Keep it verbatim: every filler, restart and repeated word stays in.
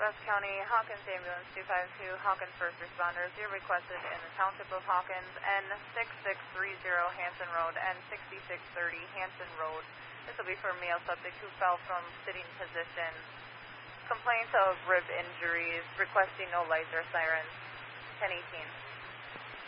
West County, Hawkins Ambulance two five two, Hawkins First Responders. You're requested in the Township of Hawkins, N six six three zero Hanson Road, N sixty-six thirty Hanson Road. This will be for a male subject who fell from sitting position. Complaints of rib injuries, requesting no lights or sirens. ten eighteen.